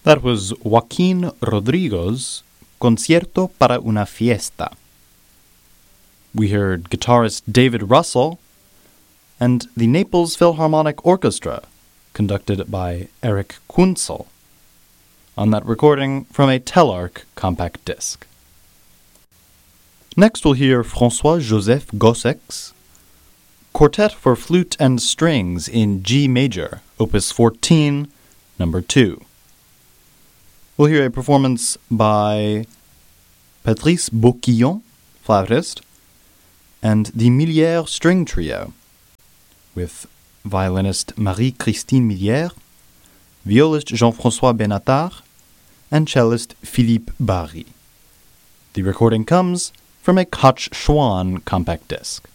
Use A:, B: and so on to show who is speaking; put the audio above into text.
A: That was Joaquin Rodrigo's Concierto para una Fiesta. We heard guitarist David Russell and the Naples Philharmonic Orchestra, conducted by Eric Kunzel, on that recording from a Telarc compact disc. Next we'll hear François-Joseph Gossek's Quartet for Flute and Strings in G Major, Opus 14, Number 2. We'll hear a performance by Patrice Boquillon, flautist, and the Millière String Trio, with violinist Marie-Christine Millière, violist Jean-François Benatar, and cellist Philippe Barry. The recording comes from a Koch Schwann compact disc.